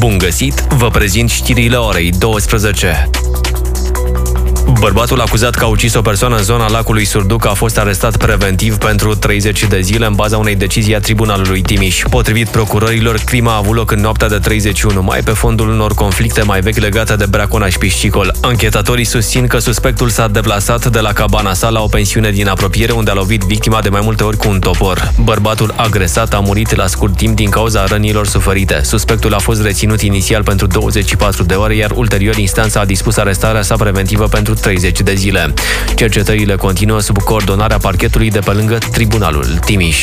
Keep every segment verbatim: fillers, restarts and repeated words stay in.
Bun găsit, vă prezint știrile orei douăsprezece. Bărbatul acuzat că a ucis o persoană în zona lacului Surduc a fost arestat preventiv pentru treizeci de zile în baza unei decizii a Tribunalului Timiș. Potrivit procurorilor, crima a avut loc în noaptea de treizeci și unu mai pe fondul unor conflicte mai vechi legate de braconaj piscicol. Anchetatorii susțin că suspectul s-a deplasat de la cabana sa la o pensiune din apropiere unde a lovit victima de mai multe ori cu un topor. Bărbatul agresat a murit la scurt timp din cauza rănilor suferite. Suspectul a fost reținut inițial pentru douăzeci și patru de ore, iar ulterior instanța a dispus arestarea sa preventivă pentru treizeci de zile. Cercetările continuă sub coordonarea parchetului de pe lângă Tribunalul Timiș.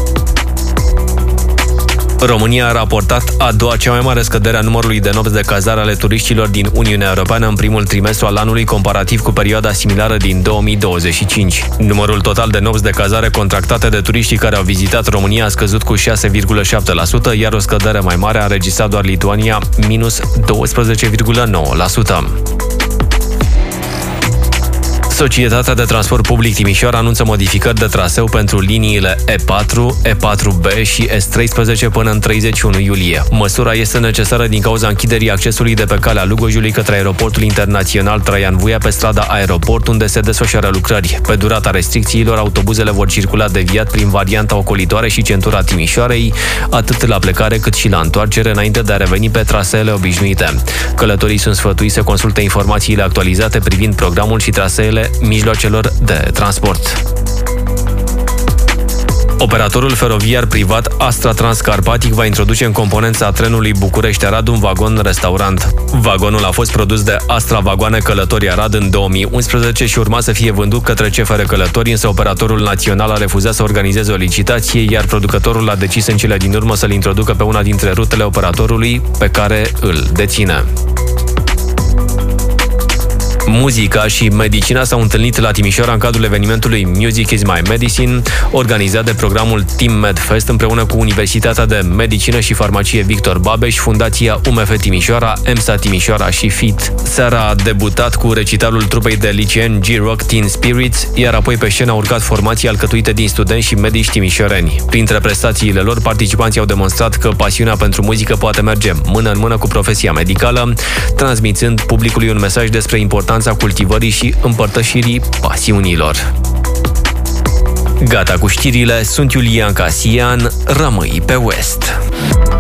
România a raportat a doua cea mai mare scădere a numărului de nopți de cazare ale turiștilor din Uniunea Europeană în primul trimestru al anului comparativ cu perioada similară din două mii douăzeci și cinci. Numărul total de nopți de cazare contractate de turiștii care au vizitat România a scăzut cu șase virgulă șapte la sută, iar o scădere mai mare a înregistrat doar Lituania, minus douăsprezece virgulă nouă la sută. Societatea de Transport Public Timișoara anunță modificări de traseu pentru liniile E patru, E patru B și S treisprezece până în treizeci și unu iulie. Măsura este necesară din cauza închiderii accesului de pe calea Lugojului către aeroportul internațional Traian Vuia pe strada Aeroport, unde se desfășoară lucrări. Pe durata restricțiilor, autobuzele vor circula deviat prin varianta ocolitoare și centura Timișoarei, atât la plecare cât și la întoarcere, înainte de a reveni pe traseele obișnuite. Călătorii sunt sfătuiți să consulte informațiile actualizate privind programul și traseele mijloacelor de transport. Operatorul feroviar privat Astra Transcarpatic va introduce în componența trenului București-Arad un vagon-restaurant. Vagonul a fost produs de Astra Vagoane Călători Arad în două mii unsprezece și urma să fie vândut către C F R Călători, însă operatorul național a refuzat să organizeze o licitație, iar producătorul a decis în cele din urmă să-l introducă pe una dintre rutele operatorului pe care îl deține. Muzica și medicina s-au întâlnit la Timișoara în cadrul evenimentului Music is my Medicine, organizat de programul Team MedFest împreună cu Universitatea de Medicină și Farmacie Victor Babeș, Fundația U M F Timișoara, EMSA Timișoara și F I T. Seara a debutat cu recitalul trupei de liceeni G-Rock Teen Spirits, iar apoi pe scenă a urcat formații alcătuite din studenți și medici timișoreni. Printre prestațiile lor, participanții au demonstrat că pasiunea pentru muzică poate merge mână în mână cu profesia medicală, transmițând publicului un mesaj despre importanța cultivării și împărtășirii pasiunilor. Gata cu știrile, sunt Iulian Casian, rămâi pe West.